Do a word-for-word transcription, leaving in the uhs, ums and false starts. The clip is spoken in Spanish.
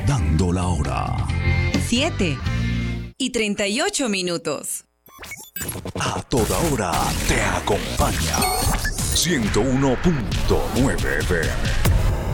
Dando la hora. Siete y treinta y ocho minutos. A toda hora te acompaña. ciento uno punto nueve F M.